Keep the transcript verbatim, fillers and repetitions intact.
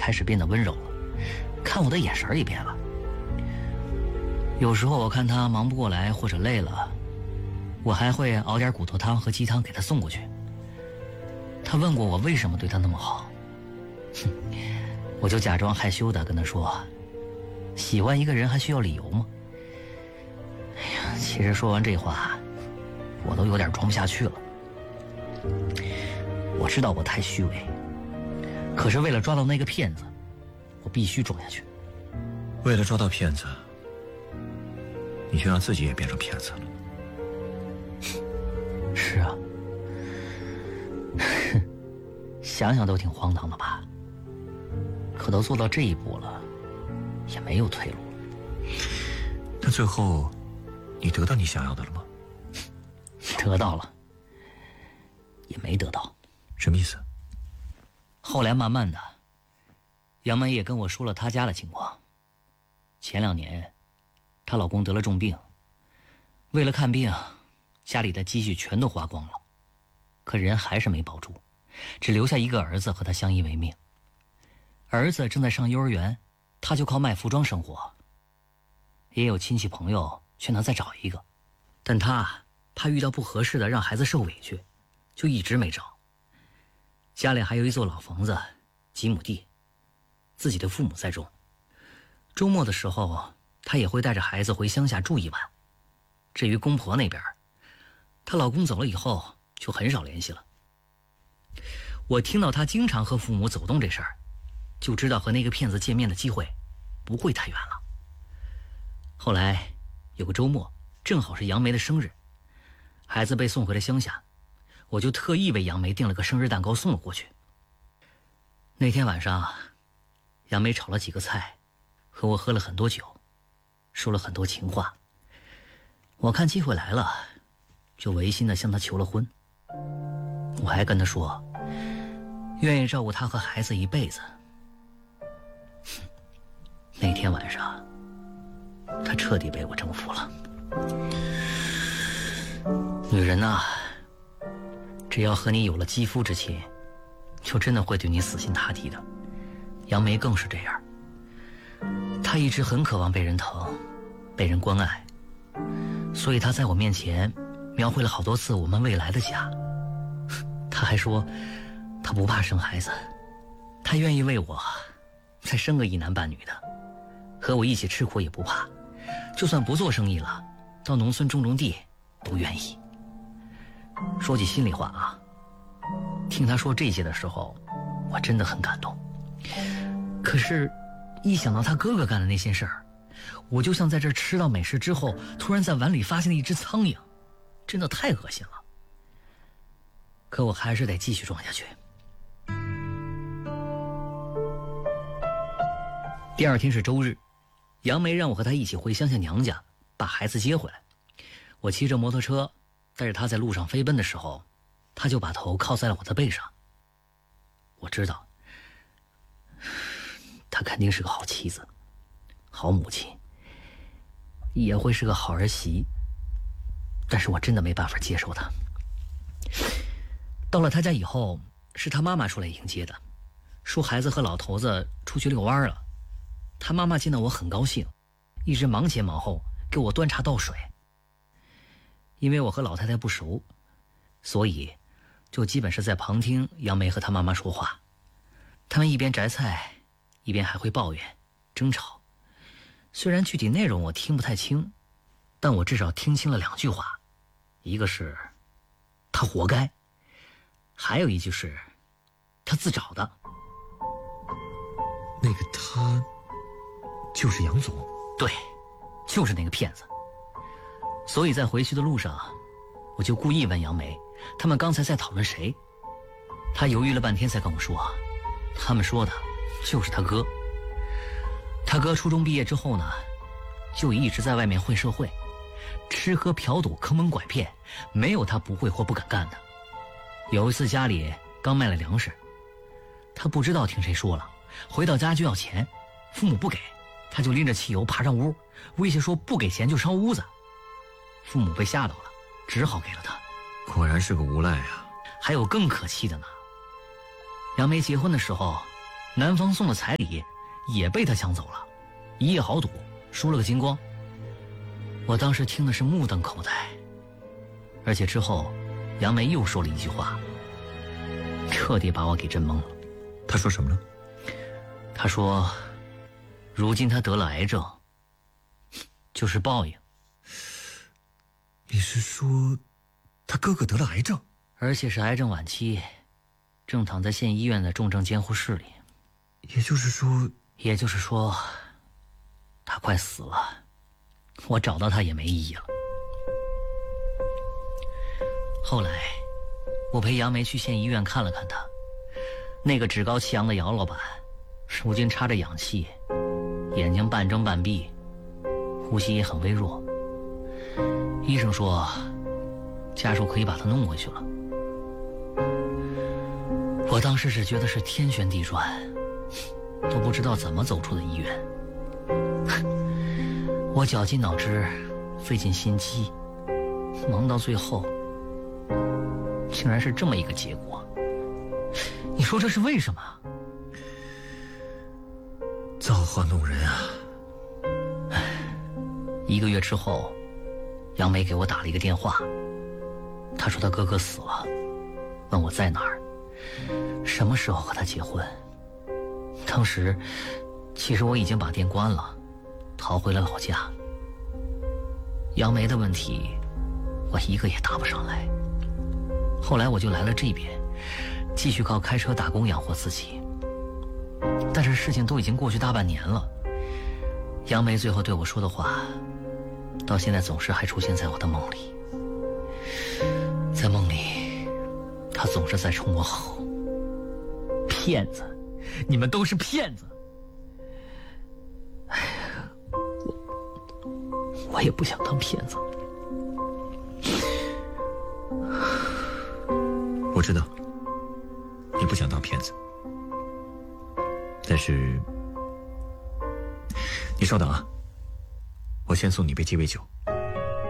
开始变得温柔了，看我的眼神也变了。有时候我看他忙不过来或者累了，我还会熬点骨头汤和鸡汤给他送过去。他问过我为什么对他那么好，哼，我就假装害羞的跟他说，喜欢一个人还需要理由吗？哎呀，其实说完这话我都有点装不下去了。我知道我太虚伪，可是为了抓到那个骗子，我必须装下去。 为了抓到骗子，你就让自己也变成骗子了。 是啊，想想都挺荒唐的吧？可都做到这一步了，也没有退路了。 那最后，你得到你想要的了吗？ 得到了，也没得到。 什么意思？ 后来慢慢的，杨梅也跟我说了她家的情况。前两年，她老公得了重病，为了看病，家里的积蓄全都花光了，可人还是没保住，只留下一个儿子和她相依为命。儿子正在上幼儿园，她就靠卖服装生活。也有亲戚朋友劝她再找一个，但她怕遇到不合适的让孩子受委屈，就一直没找。家里还有一座老房子，几亩地，自己的父母在种。周末的时候，她也会带着孩子回乡下住一晚。至于公婆那边，她老公走了以后就很少联系了。我听到她经常和父母走动这事儿，就知道和那个骗子见面的机会不会太远了。后来有个周末，正好是杨梅的生日，孩子被送回了乡下，我就特意为杨梅订了个生日蛋糕送了过去。那天晚上，杨梅炒了几个菜，和我喝了很多酒，说了很多情话。我看机会来了，就违心的向她求了婚。我还跟她说，愿意照顾她和孩子一辈子。那天晚上，她彻底被我征服了。女人呐，只要和你有了肌肤之亲，就真的会对你死心塌地的。杨梅更是这样，她一直很渴望被人疼，被人关爱，所以她在我面前描绘了好多次我们未来的家。她还说她不怕生孩子，她愿意为我再生个一男半女的，和我一起吃苦也不怕，就算不做生意了，到农村种种地都愿意。说起心里话啊，听他说这些的时候，我真的很感动。可是，一想到他哥哥干的那些事儿，我就像在这吃到美食之后，突然在碗里发现了一只苍蝇，真的太恶心了。可我还是得继续装下去。第二天是周日，杨梅让我和她一起回乡下娘家，把孩子接回来。我骑着摩托车带着她在路上飞奔的时候，她就把头靠在了我的背上。我知道，她肯定是个好妻子，好母亲，也会是个好儿媳，但是我真的没办法接受她。到了她家以后，是她妈妈出来迎接的，说孩子和老头子出去遛弯了。她妈妈见到我很高兴，一直忙前忙后给我端茶倒水。因为我和老太太不熟，所以就基本是在旁听杨梅和她妈妈说话。他们一边摘菜，一边还会抱怨、争吵。虽然具体内容我听不太清，但我至少听清了两句话，一个是他活该，还有一句是他自找的。 那个他就是杨总？ 对，就是那个骗子。所以在回去的路上，我就故意问杨梅，他们刚才在讨论谁？他犹豫了半天才跟我说，他们说的就是他哥。他哥初中毕业之后呢，就一直在外面混社会，吃喝嫖赌坑蒙拐骗，没有他不会或不敢干的。有一次家里刚卖了粮食，他不知道听谁说了，回到家就要钱，父母不给，他就拎着汽油爬上屋，威胁说不给钱就烧屋子。父母被吓到了，只好给了他。 果然是个无赖啊！ 还有更可气的呢。杨梅结婚的时候， 男方送的彩礼也被他抢走了，一夜豪赌输了个精光。我当时听的是目瞪口呆，而且之后杨梅又说了一句话，彻底把我给震懵了。 他说什么了？ 他说如今他得了癌症，就是报应。 你是说他哥哥得了癌症？ 而且是癌症晚期，正躺在县医院的重症监护室里。 也就是说也就是说他快死了，我找到他也没意义了。后来我陪杨梅去县医院看了看他，那个趾高气扬的姚老板如今插着氧气，眼睛半睁半闭，呼吸也很微弱。医生说家属可以把他弄回去了。我当时只觉得是天旋地转，都不知道怎么走出的医院。我绞尽脑汁，费尽心机，忙到最后竟然是这么一个结果。你说这是为什么？ 造化弄人啊。 一个月之后，杨梅给我打了一个电话，她说她哥哥死了，问我在哪儿，什么时候和他结婚。当时其实我已经把店关了，逃回了老家。杨梅的问题我一个也答不上来，后来我就来了这边，继续靠开车打工养活自己。但是事情都已经过去大半年了，杨梅最后对我说的话到现在总是还出现在我的梦里。在梦里她总是在冲我吼，骗子，你们都是骗子。哎呀，我我也不想当骗子。 我知道你不想当骗子，但是你稍等啊，我先送你杯鸡尾酒。